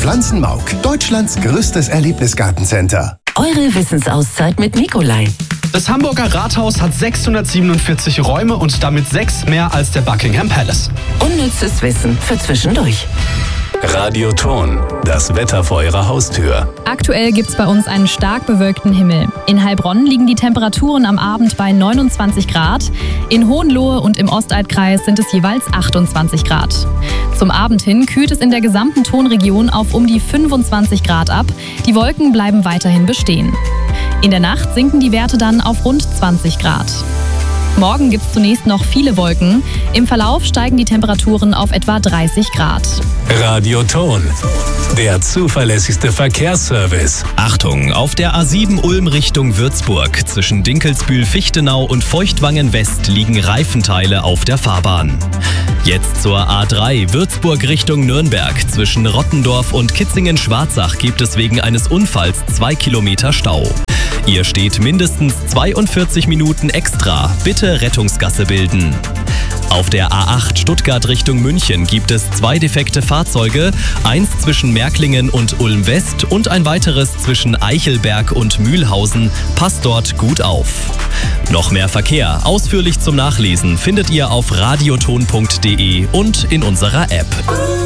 Pflanzenmauk, Deutschlands größtes Erlebnisgartencenter. Eure Wissensauszeit mit Nikolai. Das Hamburger Rathaus hat 647 Räume und damit 6 mehr als der Buckingham Palace. Unnützes Wissen für zwischendurch. Radioton, das Wetter vor Ihrer Haustür. Aktuell gibt's bei uns einen stark bewölkten Himmel. In Heilbronn liegen die Temperaturen am Abend bei 29 Grad. In Hohenlohe und im Ostalbkreis sind es jeweils 28 Grad. Zum Abend hin kühlt es in der gesamten Tonregion auf um die 25 Grad ab. Die Wolken bleiben weiterhin bestehen. In der Nacht sinken die Werte dann auf rund 20 Grad. Morgen gibt es zunächst noch viele Wolken. Im Verlauf steigen die Temperaturen auf etwa 30 Grad. Radioton, der zuverlässigste Verkehrsservice. Achtung, auf der A7 Ulm Richtung Würzburg zwischen Dinkelsbühl-Fichtenau und Feuchtwangen West liegen Reifenteile auf der Fahrbahn. Jetzt zur A3 Würzburg Richtung Nürnberg. Zwischen Rottendorf und Kitzingen-Schwarzach gibt es wegen eines Unfalls 2 Kilometer Stau. Ihr steht mindestens 42 Minuten extra. Bitte Rettungsgasse bilden. Auf der A8 Stuttgart Richtung München gibt es 2 defekte Fahrzeuge, eins zwischen Märklingen und Ulm West und ein weiteres zwischen Eichelberg und Mühlhausen. Passt dort gut auf. Noch mehr Verkehr, ausführlich zum Nachlesen, findet ihr auf radioton.de und in unserer App.